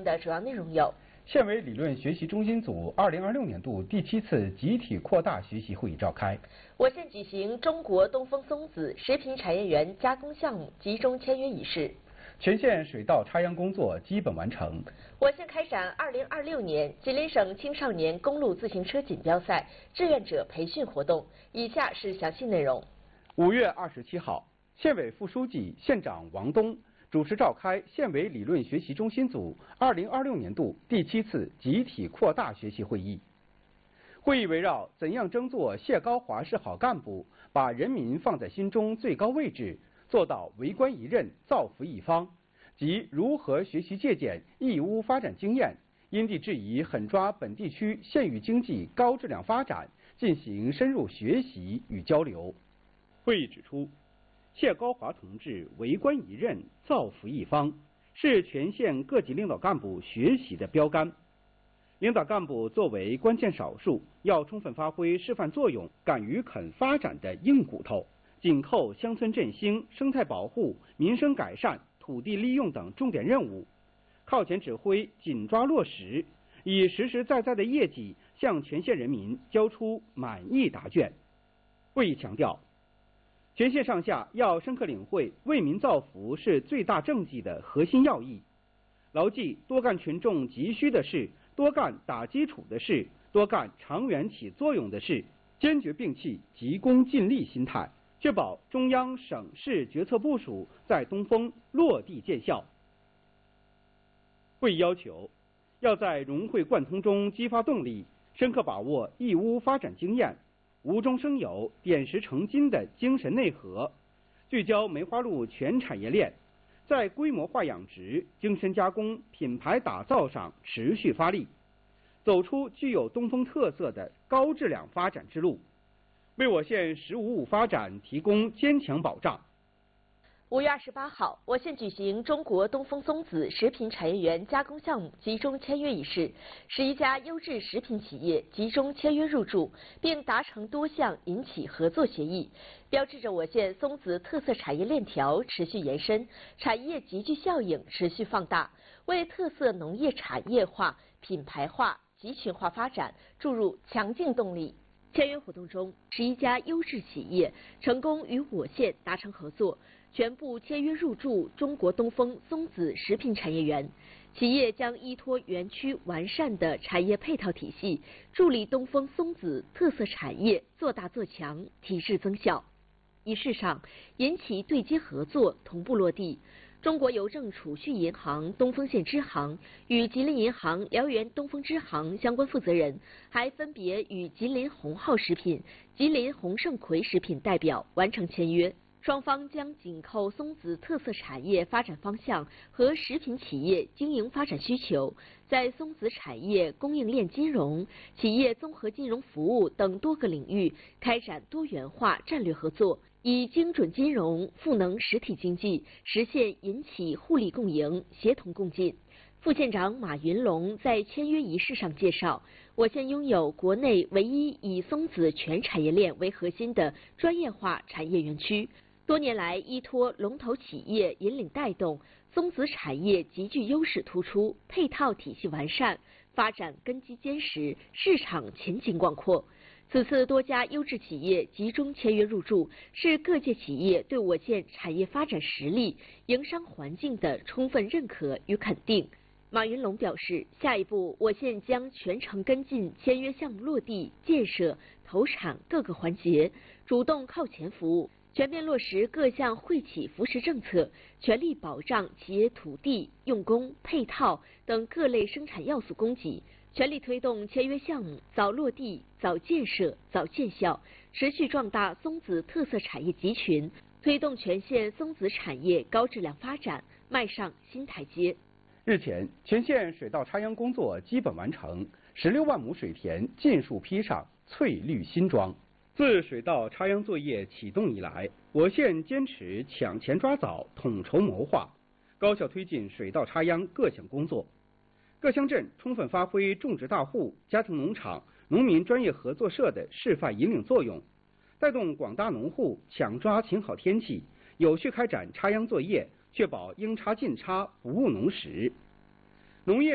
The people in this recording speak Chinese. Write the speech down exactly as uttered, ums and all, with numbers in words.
的主要内容有： 县委理论学习中心组二零二六年度第七次集体扩大学习会议召开； 我县举行中国东风松子食品产业园加工项目集中签约仪式； 全县水稻插秧工作基本完成； 我县开展二零二六年吉林省青少年公路自行车锦标赛志愿者培训活动。以下是详细内容。 五月二十七号，县委副书记、县长王东主持召开县委理论学习中心组二零二六年度第七次集体扩大学习会议。会议围绕怎样争做谢高华式好干部，把人民放在心中最高位置，做到为官一任、造福一方，及如何学习借鉴义乌发展经验，因地制宜狠抓本地区县域经济高质量发展，进行深入学习与交流。会议指出，谢高华同志为官一任、造福一方，是全县各级领导干部学习的标杆。领导干部作为关键少数，要充分发挥示范作用、敢于肯发展的硬骨头，紧扣乡村振兴、生态保护、民生改善、土地利用等重点任务，靠前指挥，紧抓落实，以实实在在的业绩向全县人民交出满意答卷。会议强调，全县上下要深刻领会为民造福是最大政绩的核心要义，牢记多干群众急需的事，多干打基础的事，多干长远起作用的事，坚决摒弃急功近利心态，确保中央省市决策部署在东风落地见效。会议要求，要在融会贯通中激发动力，深刻把握义乌发展经验，无中生有、点石成金的精神内核，聚焦梅花鹿全产业链，在规模化养殖、精深加工、品牌打造上持续发力，走出具有东风特色的高质量发展之路，为我县“十五五”发展提供坚强保障。 五月二十八号，我县举行中国东风松子食品产业园加工项目集中签约仪式，十一家优质食品企业集中签约入驻，并达成多项引起合作协议，标志着我县松子特色产业链条持续延伸，产业集聚效应持续放大，为特色农业产业化、品牌化、集群化发展注入强劲动力。签约活动中，十一家优质企业成功与我县达成合作，全部签约入驻中国东风松子食品产业园。企业将依托园区完善的产业配套体系，助力东风松子特色产业做大做强，提质增效。仪式上，银企对接合作同步落地。中国邮政储蓄银行东风县支行与吉林银行辽源东风支行相关负责人，还分别与吉林鸿浩食品、吉林鸿盛葵食品代表完成签约。双方将紧扣松子特色产业发展方向和食品企业经营发展需求，在松子产业供应链金融、企业综合金融服务等多个领域开展多元化战略合作，以精准金融赋能实体经济，实现银企互利共赢、协同共进。副县长马云龙在签约仪式上介绍，我县拥有国内唯一以松子全产业链为核心的专业化产业园区。多年来，依托龙头企业引领带动，松子产业极具优势突出，配套体系完善，发展根基坚实，市场前景广阔。此次多家优质企业集中签约入驻，是各界企业对我县产业发展实力、营商环境的充分认可与肯定。马云龙表示，下一步我县将全程跟进签约项目落地、建设、投产各个环节，主动靠前服务，全面落实各项惠企扶持政策，全力保障企业土地、用工、配套等各类生产要素供给，全力推动签约项目早落地、早建设、早见效，持续壮大松子特色产业集群，推动全县松子产业高质量发展迈上新台阶。 日前，全县水稻插秧工作基本完成，十六万亩水田尽数披上翠绿新装。自水稻插秧作业启动以来，我县坚持抢前抓早、统筹谋划，高效推进水稻插秧各项工作。各乡镇充分发挥种植大户、家庭农场、农民专业合作社的示范引领作用，带动广大农户抢抓晴好天气，有序开展插秧作业，确保应插尽插，不误农时。农业